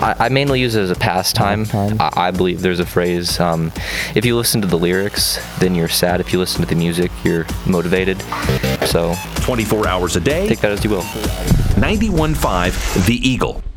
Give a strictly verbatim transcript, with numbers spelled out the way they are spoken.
I, I mainly use it as a pastime. Pastime. I, I believe there's a phrase, um, if you listen to the lyrics, then you're sad. If you listen to the music, you're motivated. So twenty-four hours a day. take that as you will. ninety-one point five The Eagle.